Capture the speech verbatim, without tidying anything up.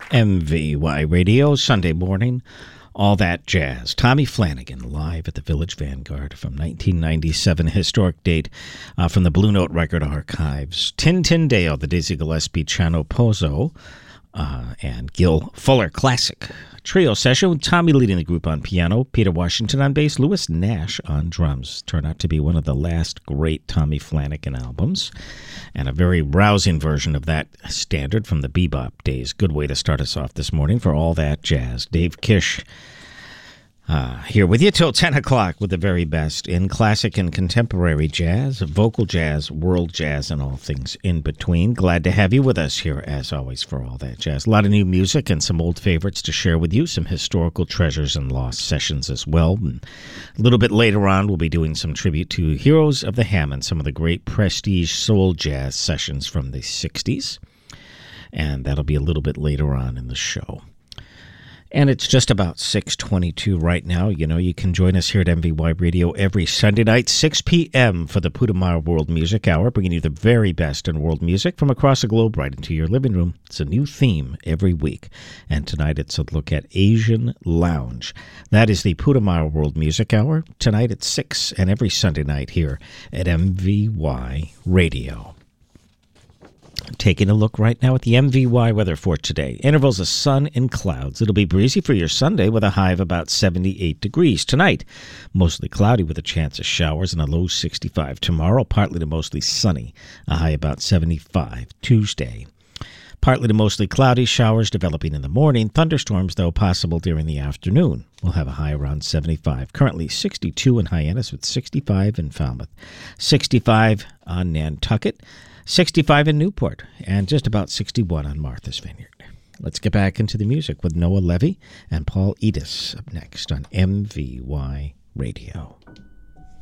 M V Y Radio, Sunday morning, all that jazz. Tommy Flanagan, live at the Village Vanguard from nineteen ninety-seven, historic date uh, from the Blue Note Record Archives. Tin Tin Dale, the Dizzy Gillespie, Chano Pozo, uh, and Gil Fuller Classic trio session with Tommy leading the group on piano, Peter Washington on bass, Lewis Nash on drums. Turned out to be one of the last great Tommy Flanagan albums, and a very rousing version of that standard from the bebop days. Good way to start us off this morning for all that jazz. Dave Kish uh, here with you till ten o'clock with the very best in classic and contemporary jazz, vocal jazz, world jazz, and all things in between. Glad to have you with us here, as always, for all that jazz. A lot of new music and some old favorites to share with you, some historical treasures and lost sessions as well. And a little bit later on, we'll be doing some tribute to Heroes of the Hammond, some of the great prestige soul jazz sessions from the sixties. And that'll be a little bit later on in the show. And it's just about six twenty-two right now. You know, you can join us here at M V Y Radio every Sunday night, six p.m. for the Putumayo World Music Hour, bringing you the very best in world music from across the globe right into your living room. It's a new theme every week. And tonight it's a look at Asian Lounge. That is the Putumayo World Music Hour. Tonight at six and every Sunday night here at M V Y Radio. Taking a look right now at the M V Y weather for today. Intervals of sun and clouds. It'll be breezy for your Sunday with a high of about seventy-eight degrees. Tonight, mostly cloudy with a chance of showers and a low sixty-five. Tomorrow, partly to mostly sunny, a high about seventy-five. Tuesday, partly to mostly cloudy, showers developing in the morning. Thunderstorms, though, possible during the afternoon. We'll have a high around seventy-five. Currently sixty-two in Hyannis with sixty-five in Falmouth. sixty-five on Nantucket. sixty-five in Newport, and just about sixty-one on Martha's Vineyard. Let's get back into the music with Noah Levy and Paul Edis up next on M V Y Radio.